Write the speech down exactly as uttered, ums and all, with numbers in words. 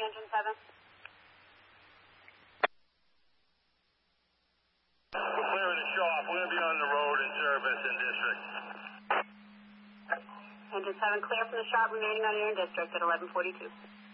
engine seven. We're clearing the shop. We're going to be on the road in service in district. Engine seven clear from the shop, remaining on air in district at eleven forty-two.